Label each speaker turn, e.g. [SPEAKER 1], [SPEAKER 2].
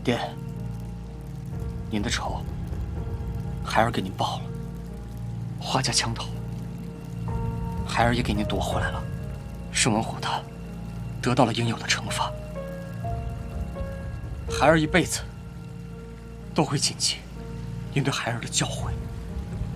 [SPEAKER 1] 爹，您的仇，孩儿给您报了。华家枪头，孩儿也给您夺回来了。盛文虎他得到了应有的惩罚。孩儿一辈子都会谨记您对孩儿的教诲。